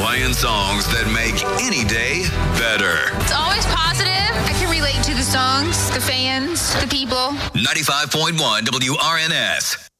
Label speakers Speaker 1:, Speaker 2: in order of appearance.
Speaker 1: Playing songs that make any day better.
Speaker 2: It's always positive. I can relate to the songs, the fans, the people.
Speaker 1: 95.1 WRNS.